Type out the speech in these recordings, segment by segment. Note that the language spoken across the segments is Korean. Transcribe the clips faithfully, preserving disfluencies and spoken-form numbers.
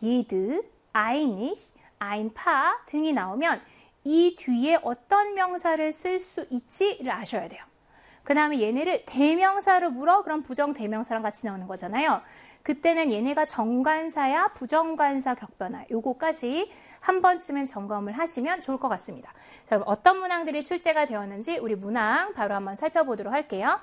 jede, einig, ein paar 등이 나오면 이 뒤에 어떤 명사를 쓸 수 있지를 아셔야 돼요. 그 다음에 얘네를 대명사로 물어? 그럼 부정대명사랑 같이 나오는 거잖아요. 그때는 얘네가 정관사야 부정관사 격변화 요거까지 한 번쯤은 점검을 하시면 좋을 것 같습니다. 자, 그럼 어떤 문항들이 출제가 되었는지 우리 문항 바로 한번 살펴보도록 할게요.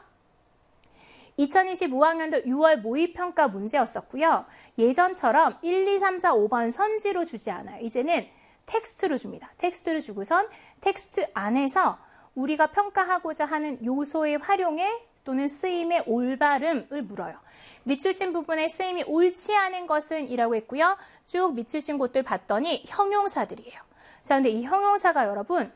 이천이십오 학년도 유월 모의평가 문제였었고요. 예전처럼 일, 이, 삼, 사, 오 번 선지로 주지 않아요. 이제는 텍스트로 줍니다. 텍스트를 주고선 텍스트 안에서 우리가 평가하고자 하는 요소의 활용에 또는 쓰임의 올바름을 물어요. 밑줄친 부분에 쓰임이 옳지 않은 것은 이라고 했고요. 쭉 밑줄친 곳들 봤더니 형용사들이에요. 자, 근데 이 형용사가 여러분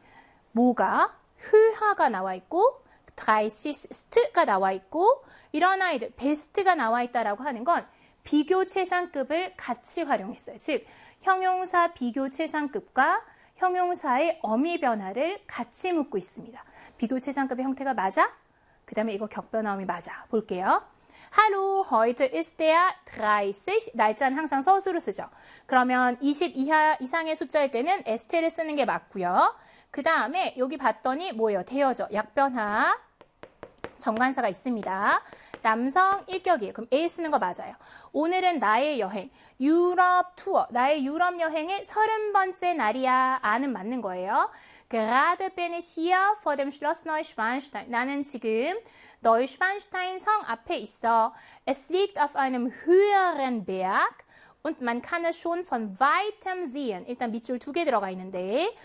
뭐가 höher가 나와 있고 dreißigst가 나와 있고 이런 아이들 베스트가 나와 있다라고 하는 건 비교 최상급을 같이 활용했어요. 즉 형용사 비교 최상급과 형용사의 어미 변화를 같이 묻고 있습니다. 비교 최상급의 형태가 맞아? 그 다음에 이거 격변화음이 맞아. 볼게요. Hallo, heute ist der dreißig. 날짜는 항상 서술로 쓰죠. 그러면 이십 이하 이상의 숫자일 때는 에스티를 쓰는 게 맞고요. 그 다음에 여기 봤더니 뭐예요? 대여죠. 약변화. 정관사가 있습니다. 남성 일격이에요. 그럼 A 쓰는 거 맞아요. 오늘은 나의 여행, 유럽 투어, 나의 유럽 여행의 서른 번째 날이야. 아는 맞는 거예요. Gerade bin ich hier vor dem Schloss Neuschwanstein. 나는 지금 Neuschwanstein 성 앞에 있어. Es liegt auf einem höheren Berg und man kann es schon von weitem sehen. 일단 밑줄 두 개 들어가 있는데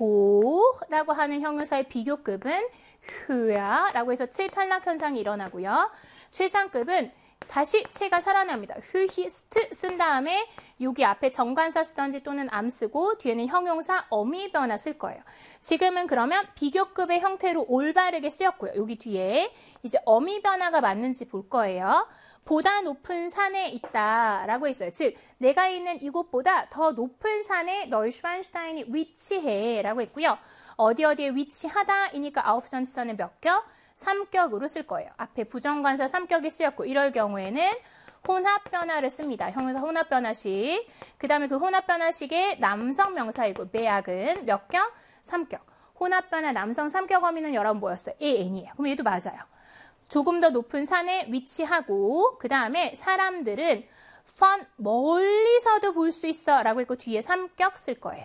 hoch라고 하는 형용사의 비교급은 höher라고 해서 칠 탈락 현상이 일어나고요. 최상급은 다시 체가 살아납니다. höchst 쓴 다음에 여기 앞에 정관사 쓰던지 또는 암 쓰고 뒤에는 형용사 어미 변화 쓸 거예요. 지금은 그러면 비교급의 형태로 올바르게 쓰였고요. 여기 뒤에 이제 어미 변화가 맞는지 볼 거예요. 보다 높은 산에 있다라고 했어요. 즉 내가 있는 이곳보다 더 높은 산에 너이슈반슈타인이 위치해 라고 했고요. 어디 어디에 위치하다이니까 아우프전치사는 몇 격? 삼 격으로 쓸 거예요. 앞에 부정관사 삼 격이 쓰였고 이럴 경우에는 혼합 변화를 씁니다. 형용사 혼합 변화식. 그 다음에 그 혼합 변화식의 남성 명사이고 매약은 몇 격? 삼 격. 혼합 변화 남성 삼 격 어미는 여러분 뭐였어요? 에엔이에요. 그럼 얘도 맞아요. 조금 더 높은 산에 위치하고 그 다음에 사람들은 von 멀리서도 볼 수 있어 라고 했고 뒤에 삼 격 쓸 거예요.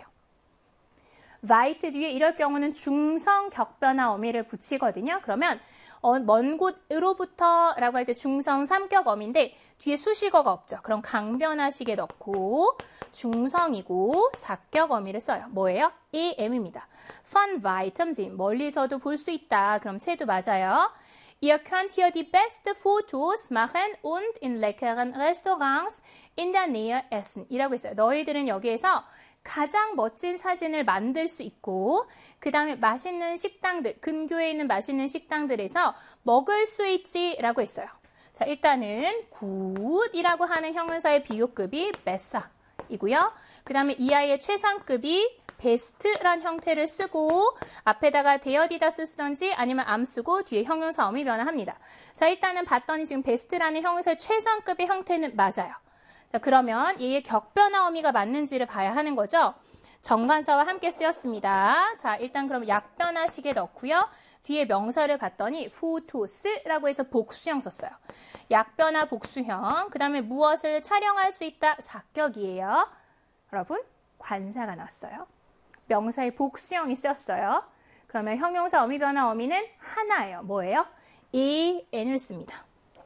weit 뒤에 이럴 경우는 중성 격변화 어미를 붙이거든요. 그러면 어, 먼 곳으로부터 라고 할 때 중성 삼 격 어미인데 뒤에 수식어가 없죠. 그럼 강변화식에 넣고 중성이고 사 격 어미를 써요. 뭐예요? em입니다. von weitem sehen 멀리서도 볼 수 있다. 그럼 채도 맞아요. Ihr könnt hier die beste Fotos machen und in leckeren Restaurants in der Nähe essen. 이라고 있어요. 너희들은 여기에서 가장 멋진 사진을 만들 수 있고 그 다음에 맛있는 식당들, 근교에 있는 맛있는 식당들에서 먹을 수 있지라고 했어요. 자, 일단은 굿이라고 하는 형용사의 비교급이 besser이고요. 그 다음에 이 아이의 최상급이 베스트란 형태를 쓰고 앞에다가 데어디다스 쓰던지 아니면 암 쓰고 뒤에 형용사 어미 변화합니다. 자, 일단은 봤더니 지금 베스트라는 형용사의 최상급의 형태는 맞아요. 자, 그러면 얘의 격변화 어미가 맞는지를 봐야 하는 거죠. 정관사와 함께 쓰였습니다. 자, 일단 그럼 약변화식에 넣고요. 뒤에 명사를 봤더니 포토스라고 해서 복수형 썼어요. 약변화 복수형. 그 다음에 무엇을 촬영할 수 있다? 사격이에요. 여러분, 관사가 나왔어요. 명사의 복수형이 쓰였어요. 그러면 형용사 어미 변화 어미는 하나예요. 뭐예요? en을 씁니다.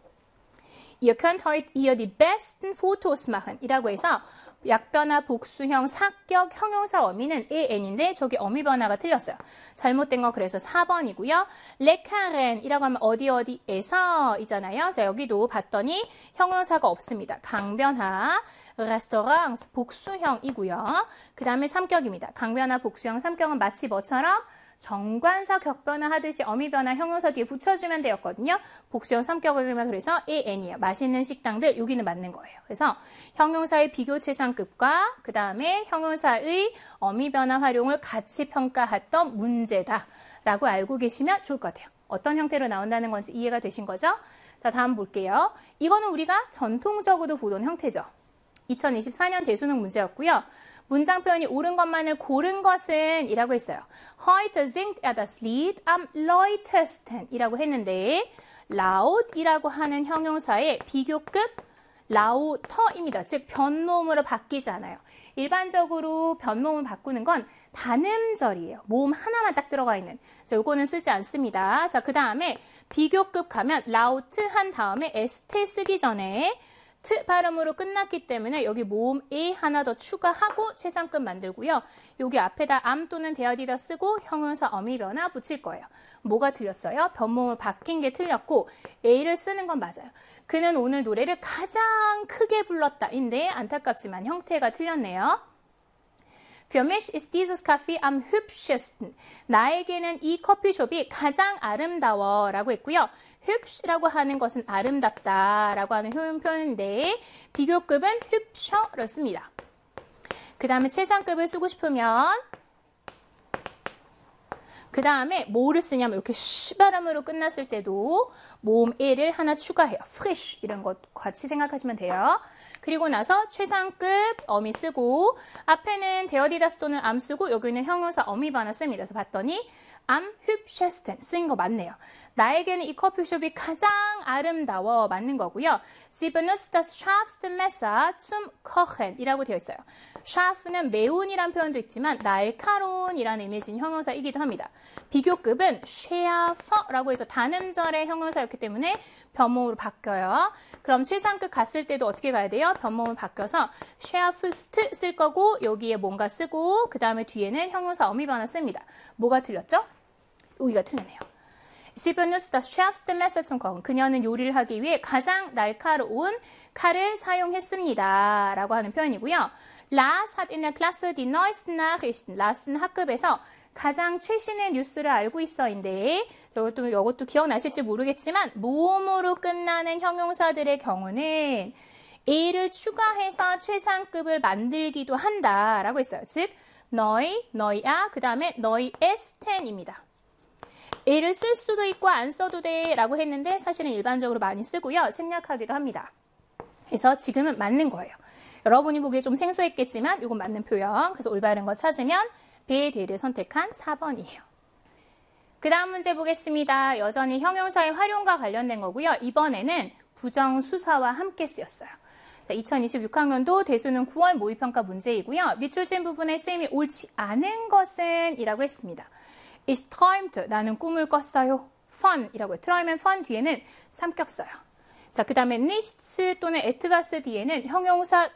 Ihr könnt heute hier die besten Fotos machen 이라고 해서 약변화 복수형 사격 형용사 어미는 en인데 저기 어미 변화가 틀렸어요. 잘못된 거 그래서 사 번이고요. leckeren 이라고 하면 어디 어디에서 이잖아요. 자, 여기도 봤더니 형용사가 없습니다. 강변화 restaurants 복수형이고요. 그 다음에 삼 격입니다. 강변화 복수형 삼 격은 마치 뭐처럼 정관사 격변화 하듯이 어미 변화 형용사 뒤에 붙여주면 되었거든요. 복수형 삼 격을 그래서 en이에요. 맛있는 식당들 여기는 맞는 거예요. 그래서 형용사의 비교 최상급과 그 다음에 형용사의 어미 변화 활용을 같이 평가했던 문제다라고 알고 계시면 좋을 것 같아요. 어떤 형태로 나온다는 건지 이해가 되신 거죠? 자, 다음 볼게요. 이거는 우리가 전통적으로 보던 형태죠. 이천이십사 년 대수능 문제였고요. 문장 표현이 옳은 것만을 고른 것은 이라고 했어요. Heute singt er das Lied am lautesten 이라고 했는데 laut 이라고 하는 형용사의 비교급 lauter입니다. 즉 변모음으로 바뀌지 않아요. 일반적으로 변모음을 바꾸는 건 단음절이에요. 모음 하나만 딱 들어가 있는. 자, 요거는 쓰지 않습니다. 자, 그 다음에 비교급 가면 laut 한 다음에 st 쓰기 전에 트 발음으로 끝났기 때문에 여기 모음 a 하나 더 추가하고 최상급 만들고요. 여기 앞에다 am 또는 대어디다 쓰고 형용사 어미 변화 붙일 거예요. 뭐가 틀렸어요? 변모음을 바뀐 게 틀렸고 a를 쓰는 건 맞아요. 그는 오늘 노래를 가장 크게 불렀다인데 안타깝지만 형태가 틀렸네요. Für mich ist dieses Café am hübschesten. 나에게는 이 커피숍이 가장 아름다워 라고 했고요. hübsch라고 하는 것은 아름답다 라고 하는 효용 표현인데 비교급은 hübscher를 씁니다. 그 다음에 최상급을 쓰고 싶으면 그 다음에 뭐를 쓰냐면 이렇게 쉬 발음으로 끝났을 때도 모음 에를 하나 추가해요. frisch 이런 것 같이 생각하시면 돼요. 그리고 나서 최상급 어미 쓰고 앞에는 대어디다스 또는 am 쓰고 여기는 형용사 어미 변화 씁니다. 그래서 봤더니 am hübschesten 쓴 거 맞네요. 나에게는 이 커피숍이 가장 아름다워 맞는 거고요. Sie benutzt das scharfste Messer zum Kochen 이라고 되어 있어요. scharf는 매운이란 표현도 있지만 날카로운이라는 의미의 형용사이기도 합니다. 비교급은 schärfer라고 해서 단음절의 형용사였기 때문에 변모음으로 바뀌어요. 그럼 최상급 갔을 때도 어떻게 가야 돼요? 변모음을 바뀌어서 schärfst 쓸 거고 여기에 뭔가 쓰고 그 다음에 뒤에는 형용사 어미 변화 씁니다. 뭐가 틀렸죠? 여기가 틀렸네요. Sie benutzt das schärfste Messer zum Kochen. 그녀는 요리를 하기 위해 가장 날카로운 칼을 사용했습니다. 라고 하는 표현이고요. Lars hat in der Klasse die neuesten Nachrichten. Lars는 학급에서 가장 최신의 뉴스를 알고 있어인데 이것도, 이것도 기억나실지 모르겠지만 모음으로 끝나는 형용사들의 경우는 a를 추가해서 최상급을 만들기도 한다라고 했어요. 즉 너희, 너희야, 그 다음에 너희 에스텐입니다. a를 쓸 수도 있고 안 써도 돼 라고 했는데 사실은 일반적으로 많이 쓰고요. 생략하기도 합니다. 그래서 지금은 맞는 거예요. 여러분이 보기에 좀 생소했겠지만 이건 맞는 표현. 그래서 올바른 거 찾으면 배의 대를 선택한 사 번이에요. 그 다음 문제 보겠습니다. 여전히 형용사의 활용과 관련된 거고요. 이번에는 부정수사와 함께 쓰였어요. 자, 이천이십육 학년도 대수능 구월 모의평가 문제이고요. 밑줄 진 부분의 쓰임이 옳지 않은 것은 이라고 했습니다. Ich träumte. 나는 꿈을 꿨어요. von 이라고 해요. träumen von 뒤에는 삼격 써요. 자, 그 다음에 nichts 또는 etwas 뒤에는 형용사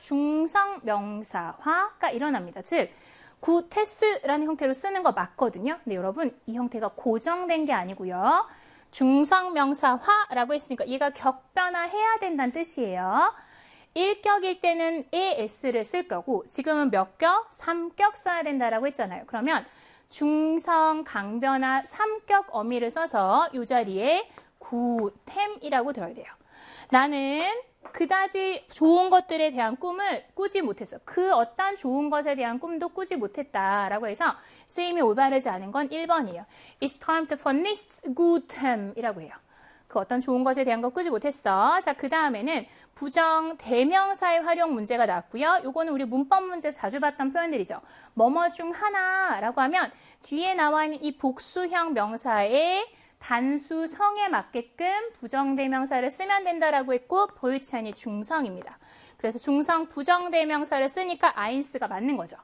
중성명사화가 일어납니다. 즉, 구테스라는 형태로 쓰는 거 맞거든요. 근데 여러분, 이 형태가 고정된 게 아니고요. 중성명사화라고 했으니까 얘가 격변화해야 된다는 뜻이에요. 일격일 때는 에스를 쓸 거고 지금은 몇 격? 삼격 써야 된다라고 했잖아요. 그러면 중성, 강변화, 삼격 어미를 써서 이 자리에 구템이라고 들어야 돼요. 나는 그다지 좋은 것들에 대한 꿈을 꾸지 못했어. 그 어떤 좋은 것에 대한 꿈도 꾸지 못했다라고 해서 쓰임이 올바르지 않은 건 일 번이에요. Ich träumte von nichts Gutem 이라고 해요. 그 어떤 좋은 것에 대한 거 꾸지 못했어. 자, 그 다음에는 부정 대명사의 활용 문제가 나왔고요. 요거는 우리 문법 문제 자주 봤던 표현들이죠. 뭐뭐 중 하나라고 하면 뒤에 나와 있는 이 복수형 명사의 단수성에 맞게끔 부정대명사를 쓰면 된다라고 했고 보이지 않니 중성입니다. 그래서 중성 부정대명사를 쓰니까 아인스가 맞는 거죠.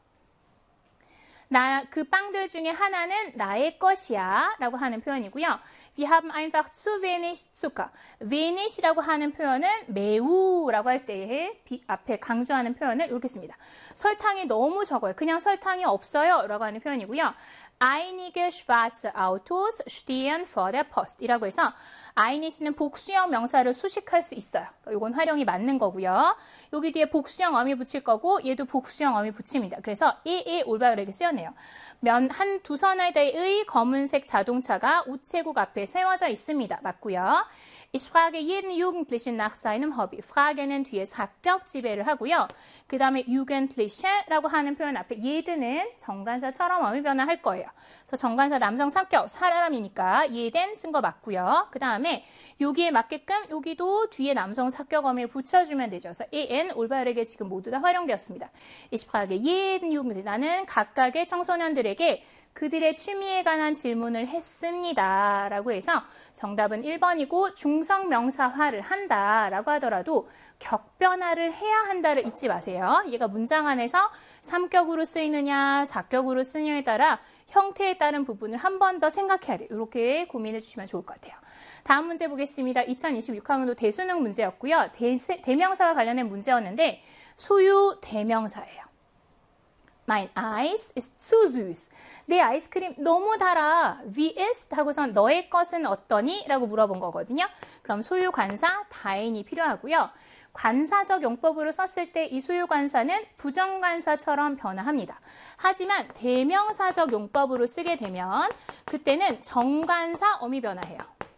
나, 그 빵들 중에 하나는 나의 것이야 라고 하는 표현이고요. Wir haben einfach zu wenig Zucker. wenig이라고 하는 표현은 매우 라고 할 때에 앞에 강조하는 표현을 이렇게 씁니다. 설탕이 너무 적어요. 그냥 설탕이 없어요 라고 하는 표현이고요. Einige schwarze Autos stehen vor der Post 이라고 해서 einig는 복수형 명사를 수식할 수 있어요. 이건 활용이 맞는 거고요. 여기 뒤에 복수형 어미 붙일 거고 얘도 복수형 어미 붙입니다. 그래서 이에 올바르게 쓰였네요. 면 한 두 선에 대의 검은색 자동차가 우체국 앞에 세워져 있습니다. 맞고요. Ich frage jeden Jugendlichen nach seinem Hobby. frage는 뒤에 사격 지배를 하고요. 그 다음에 Jugendliche라고 하는 표현 앞에 jeden은 정관사처럼 어미 변화할 거예요. 그래서 정관사 남성 성격, 사람이니까 이해된 쓴 거 맞고요. 그 다음에 여기에 맞게끔 여기도 뒤에 남성 성격 어미를 붙여주면 되죠. 그래서 en 올바르게 지금 모두 다 활용되었습니다. Ich frage jeden Jugendlichen. 나는 각각의 청소년들에게 그들의 취미에 관한 질문을 했습니다. 라고 해서 정답은 일 번이고 중성명사화를 한다 라고 하더라도 격변화를 해야 한다를 잊지 마세요. 얘가 문장 안에서 삼격으로 쓰이느냐 사격으로 쓰느냐에 따라 형태에 따른 부분을 한 번 더 생각해야 돼요. 이렇게 고민해 주시면 좋을 것 같아요. 다음 문제 보겠습니다. 이천이십육 학년도 대수능 문제였고요. 대, 대명사와 관련된 문제였는데 소유 대명사예요. Mein Eis ist zu süß. 내 아이스크림 너무 달아. Wie ist? 하고선 너의 것은 어떠니? 라고 물어본 거거든요. 그럼 소유 관사 다인이 필요하고요. 관사적 용법으로 썼을 때 이 소유 관사는 부정관사처럼 변화합니다. 하지만 대명사적 용법으로 쓰게 되면 그때는 정관사 어미 변화해요.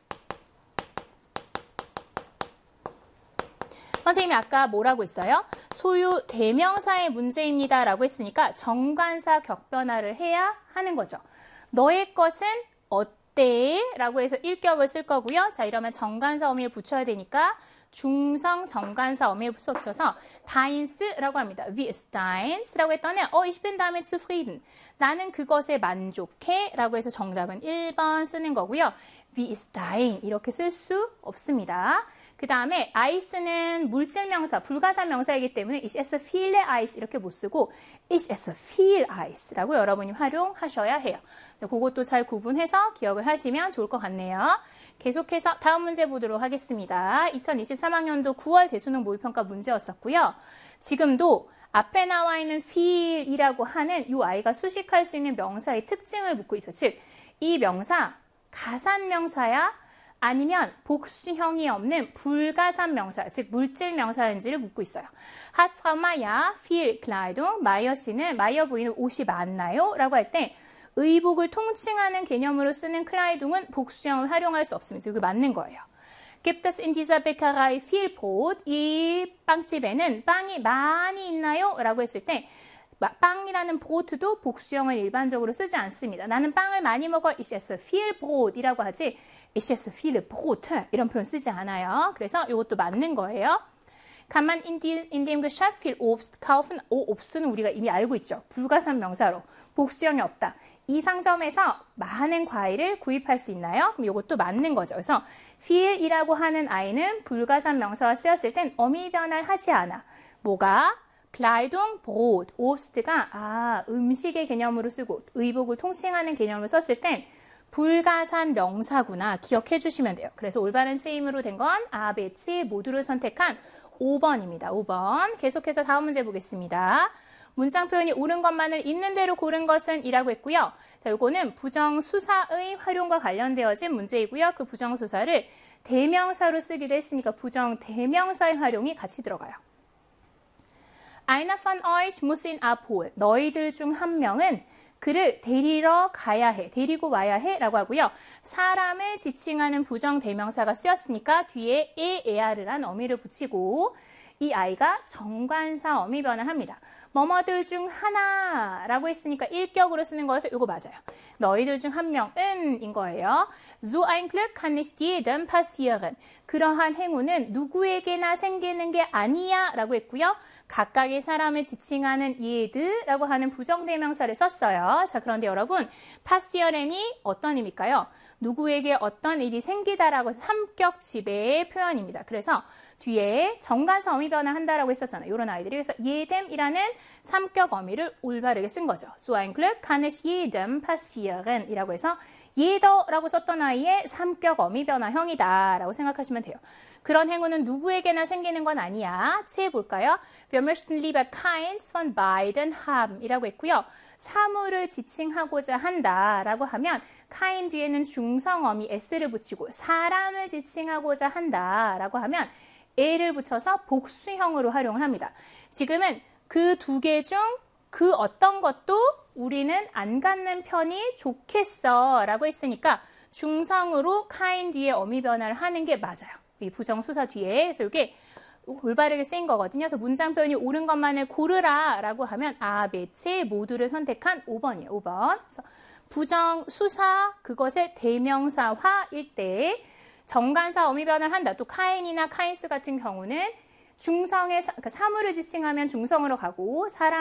선생님이 아까 뭐라고 했어요? 소유 대명사의 문제입니다 라고 했으니까 정관사 격변화를 해야 하는 거죠. 너의 것은 어때? 라고 해서 일격을 쓸 거고요. 자, 이러면 정관사 어미를 붙여야 되니까 중성 정관사 어미를 붙여서 deins라고 합니다. Wie ist deins? 라고 했더니 어, ich bin damit zufrieden. 나는 그것에 만족해 라고 해서 정답은 일 번 쓰는 거고요. Wie ist dein? 이렇게 쓸 수 없습니다. 그 다음에 ice는 물질 명사, 불가산 명사이기 때문에 ich esse viele Eis 이렇게 못 쓰고 ich esse viel Eis라고 여러분이 활용하셔야 해요. 그것도 잘 구분해서 기억을 하시면 좋을 것 같네요. 계속해서 다음 문제 보도록 하겠습니다. 이천이십삼 학년도 구월 대수능 모의평가 문제였었고요. 지금도 앞에 나와 있는 feel이라고 하는 이 아이가 수식할 수 있는 명사의 특징을 묻고 있어요. 즉, 이 명사 가산 명사야? 아니면 복수형이 없는 불가산 명사, 즉 물질 명사인지를 묻고 있어요. Hat Frau Meier viel Kleidung? 마이어 씨는, 마이어 부인은 옷이 많나요? 라고 할 때 의복을 통칭하는 개념으로 쓰는 클라이둥은 복수형을 활용할 수 없습니다. 이거 맞는 거예요. Gibt es in dieser Bäckerei viel Brot? 이 빵집에는 빵이 많이 있나요? 라고 했을 때 빵이라는 브로트도 복수형을 일반적으로 쓰지 않습니다. 나는 빵을 많이 먹어. Ich esse viel Brot 이라고 하지 Ich esse viele Brote 이런 표현 쓰지 않아요. 그래서 이것도 맞는 거예요. Kann man in, die, in dem Geschäft viel Obst kaufen? 오, 옵스는 우리가 이미 알고 있죠. 불가산 명사로 복수형이 없다. 이 상점에서 많은 과일을 구입할 수 있나요? 그럼 이것도 맞는 거죠. 그래서 feel이라고 하는 아이는 불가산 명사가 쓰였을 땐 어미 변화를 하지 않아. 뭐가? Kleidung, Brot, Obst가 아, 음식의 개념으로 쓰고 의복을 통칭하는 개념으로 썼을 땐 불가산 명사구나 기억해 주시면 돼요. 그래서 올바른 쓰임으로 된 건 아, 비, 씨 모두를 선택한 오 번입니다. 오 번. 계속해서 다음 문제 보겠습니다. 문장 표현이 옳은 것만을 있는 대로 고른 것은 이라고 했고요. 자, 요거는 부정수사의 활용과 관련되어진 문제이고요. 그 부정수사를 대명사로 쓰기도 했으니까 부정대명사의 활용이 같이 들어가요. Einer von euch muss ihn abholen. 너희들 중 한 명은 그를 데리러 가야 해. 데리고 와야 해. 라고 하고요. 사람을 지칭하는 부정대명사가 쓰였으니까 뒤에 에, 에아르란 어미를 붙이고 이 아이가 정관사 어미 변화합니다. 뭐뭐들 중 하나라고 했으니까 일격으로 쓰는 거여서 이거 맞아요. 너희들 중 한 명은 인 거예요. So ein Glück kann nicht jedem passieren. 그러한 행운은 누구에게나 생기는 게 아니야 라고 했고요. 각각의 사람을 지칭하는 예드라고 하는 부정대명사를 썼어요. 자, 그런데 여러분 passieren이 어떤 의미일까요? 누구에게 어떤 일이 생기다라고 해서 삼격 지배의 표현입니다. 그래서 뒤에 정관사 어미 변화한다라고 했었잖아요. 이런 아이들이. 그래서 jedem이라는 삼격 어미를 올바르게 쓴 거죠. So ein Glück kann es jedem passieren 이라고 해서 jeder라고 썼던 아이의 삼격 어미 변화형이다 라고 생각하시면 돼요. 그런 행운은 누구에게나 생기는 건 아니야. 체 볼까요? Wir möchten lieber keins von beiden haben 이라고 했고요. 사물을 지칭하고자 한다 라고 하면 kind 뒤에는 중성어미 s를 붙이고 사람을 지칭하고자 한다 라고 하면 에를 붙여서 복수형으로 활용을 합니다. 지금은 그 두 개 중 그 어떤 것도 우리는 안 갖는 편이 좋겠어 라고 했으니까 중성으로 kind 뒤에 어미 변화를 하는 게 맞아요. 이 부정수사 뒤에. 그래서 이게 올바르게 쓰인 거거든요. 그래서 문장 표현이 옳은 것만을 고르라 라고 하면 아, 비, 씨 모두를 선택한 오 번이에요. 오 번. 그래서 부정, 수사, 그것의 대명사화일 때 정관사 어미 변화를 한다. 또 카인이나 카인스 같은 경우는 중성의 사, 그러니까 사물을 지칭하면 중성으로 가고 사람